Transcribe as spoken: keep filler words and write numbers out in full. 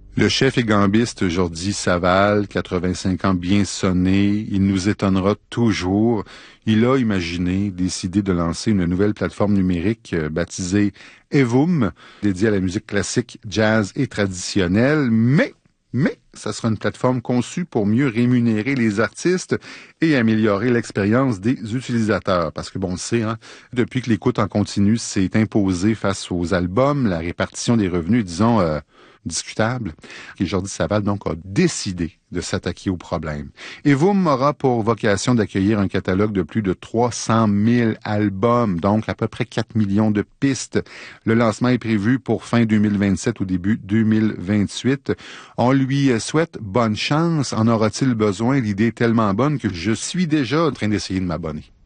Le chef et gambiste Jordi Savall, quatre-vingt-cinq ans bien sonné, il nous étonnera toujours. Il a imaginé, décidé de lancer une nouvelle plateforme numérique euh, baptisée Evoom, dédiée à la musique classique, jazz et traditionnelle, mais Mais ça sera une plateforme conçue pour mieux rémunérer les artistes et améliorer l'expérience des utilisateurs. Parce que bon, on le sait, hein, depuis que l'écoute en continu s'est imposée face aux albums, la répartition des revenus, disons, euh, discutable. Et Jordi Savall, donc, a décidé de s'attaquer au problème. Evoom aura pour vocation d'accueillir un catalogue de plus de trois cent mille albums, donc à peu près quatre millions de pistes. Le lancement est prévu pour fin deux mille vingt-sept ou début deux mille vingt-huit. On lui souhaite bonne chance. En aura-t-il besoin? L'idée est tellement bonne que je suis déjà en train d'essayer de m'abonner.